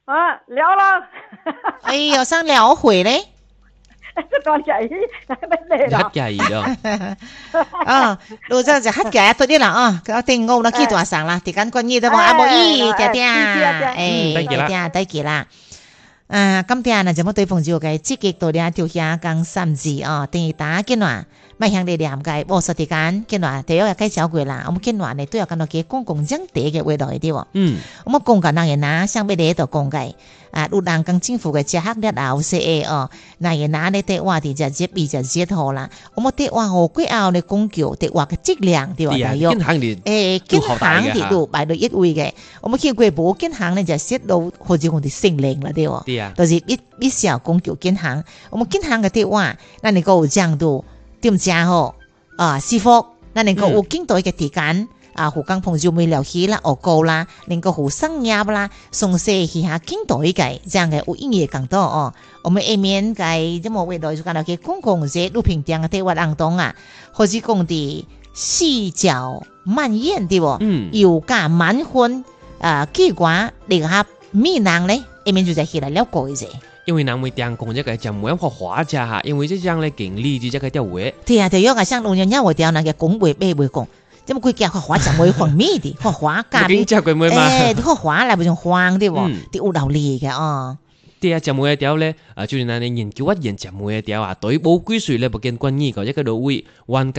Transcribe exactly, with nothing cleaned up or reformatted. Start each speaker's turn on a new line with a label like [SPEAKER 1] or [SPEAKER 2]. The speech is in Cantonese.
[SPEAKER 1] 啊，聊了，
[SPEAKER 2] 哎呦，上聊回嘞。
[SPEAKER 1] 这講仔乜嚟啦？
[SPEAKER 3] 黑仔咯。
[SPEAKER 2] 啊，路上就黑嘅多啲啦啊，我定我啦去大上啦，啲緊關於都冇阿冇咦，爹爹，誒，爹爹，得幾啦。啊，今天呢就冇對朋友嘅積極到啲條下講三字啊，定打見話，咪向你念嘅，我實啲間見話，第一日介紹過啦，我們見話呢都有講到嘅公共獎地嘅味道啲喎。嗯，我們公共人嘅拿，相比你度講嘅。啊，有人講政府嘅接客咧後說誒哦，那嘢拿咧電話啲就接比就接好啦。我們電話好貴後咧講究電話嘅質量對話大約。誒，建行啲都擺到一位嘅，我們見過冇建行咧就設到好似我哋姓令啦對喎。對啊。就是一一小講究建行，我們建行嘅電話，那你個有講到點價好啊，師傅，那你個有見到嘅時間。啊，胡江朋友沒聊起啦，學高啦，能夠互相入啦，送些去下見到一個這樣嘅有意義更多哦。我們一面嘅這麼味道就講到嘅公共嘅路平頂嘅地方當中啊，或是講啲細嚼慢咽對喎，嗯，油價滿分啊，結果你下咩人咧，一面就在起來了過嘅。
[SPEAKER 3] 因為人會訂講這個就冇咁花價嚇，因為這樣咧經理就這個調位。
[SPEAKER 2] 對啊，對樣啊，像老人家會調那個講話咩會講。這麼佢叫花就冇黃面的，花花咖喱，誒，啲花嚟唔用黃的喎，啲有道理嘅哦。
[SPEAKER 3] 對啊，就冇一條咧，啊，就是嗱你研究一研就冇一條啊，對冇歸屬咧，不見關於個一個到位，環